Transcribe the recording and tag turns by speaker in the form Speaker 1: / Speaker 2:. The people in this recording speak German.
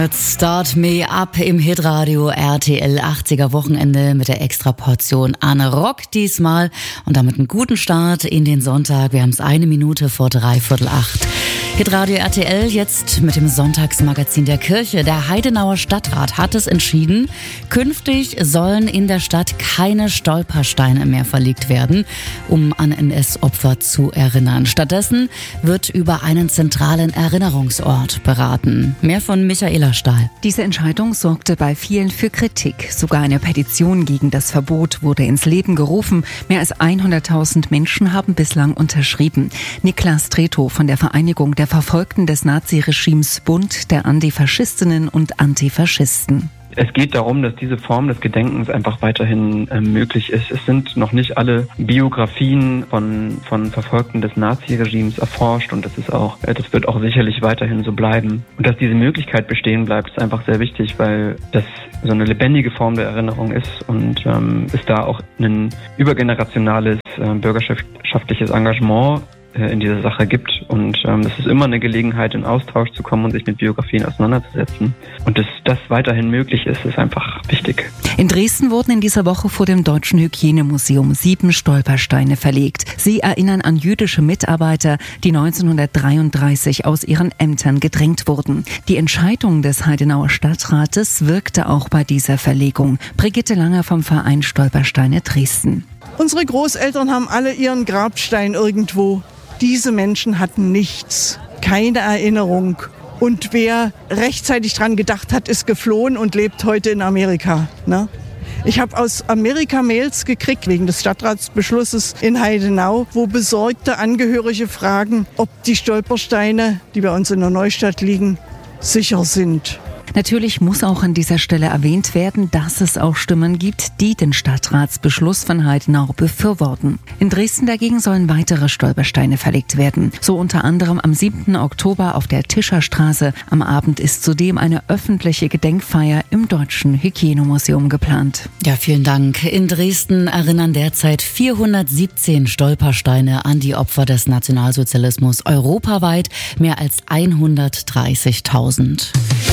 Speaker 1: Start Me Up im Hitradio RTL 80er Wochenende mit der Extraportion Anne Rock diesmal und damit einen guten Start in den Sonntag. Wir haben es 1 Minute vor 7:45. Hitradio RTL jetzt mit dem Sonntagsmagazin der Kirche. Der Heidenauer Stadtrat hat es entschieden, künftig sollen in der Stadt keine Stolpersteine mehr verlegt werden, um an NS-Opfer zu erinnern. Stattdessen wird über einen zentralen Erinnerungsort beraten. Mehr von Michaela Stahl.
Speaker 2: Diese Entscheidung sorgte bei vielen für Kritik. Sogar eine Petition gegen das Verbot wurde ins Leben gerufen. Mehr als 100.000 Menschen haben bislang unterschrieben. Niklas Tretow von der Vereinigung der Verfolgten des Naziregimes Bund der Antifaschistinnen und Antifaschisten.
Speaker 3: Es geht darum, dass diese Form des Gedenkens einfach weiterhin möglich ist. Es sind noch nicht alle Biografien von Verfolgten des Naziregimes erforscht und das wird auch sicherlich weiterhin so bleiben. Und dass diese Möglichkeit bestehen bleibt, ist einfach sehr wichtig, weil das so eine lebendige Form der Erinnerung ist und es da auch ein übergenerationales bürgerschaftliches Engagement in dieser Sache gibt und es ist immer eine Gelegenheit, in Austausch zu kommen und sich mit Biografien auseinanderzusetzen. Und dass das weiterhin möglich ist, ist einfach wichtig.
Speaker 2: In Dresden wurden in dieser Woche vor dem Deutschen Hygienemuseum 7 Stolpersteine verlegt. Sie erinnern an jüdische Mitarbeiter, die 1933 aus ihren Ämtern gedrängt wurden. Die Entscheidung des Heidenauer Stadtrates wirkte auch bei dieser Verlegung. Brigitte Langer vom Verein Stolpersteine Dresden.
Speaker 4: Unsere Großeltern haben alle ihren Grabstein irgendwo. Diese Menschen hatten nichts, keine Erinnerung. Und wer rechtzeitig dran gedacht hat, ist geflohen und lebt heute in Amerika. Ne? Ich habe aus Amerika Mails gekriegt wegen des Stadtratsbeschlusses in Heidenau, wo besorgte Angehörige fragen, ob die Stolpersteine, die bei uns in der Neustadt liegen, sicher sind.
Speaker 2: Natürlich muss auch an dieser Stelle erwähnt werden, dass es auch Stimmen gibt, die den Stadtratsbeschluss von Heidenau befürworten. In Dresden dagegen sollen weitere Stolpersteine verlegt werden. So unter anderem am 7. Oktober auf der Tischerstraße. Am Abend ist zudem eine öffentliche Gedenkfeier im Deutschen Hygienemuseum geplant.
Speaker 1: Ja, vielen Dank. In Dresden erinnern derzeit 417 Stolpersteine an die Opfer des Nationalsozialismus. Europaweit mehr als 130.000.